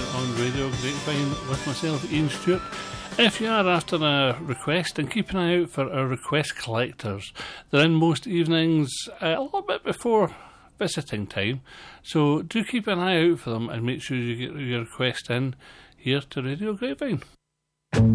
on Radio Grapevine with myself, Ian Stewart. If you are after a request, then keep an eye out for our request collectors. They're in most evenings a little bit before visiting time, so do keep an eye out for them and make sure you get your request in here to Radio Grapevine.